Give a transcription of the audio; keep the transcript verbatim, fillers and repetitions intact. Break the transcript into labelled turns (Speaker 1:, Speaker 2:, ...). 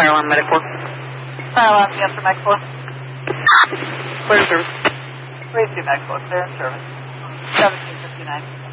Speaker 1: Fire alarm medical.
Speaker 2: Fire alarm, yes, for medical.
Speaker 1: Clear service.
Speaker 2: Please do medical. Clear in service. seventeen fifty-nine.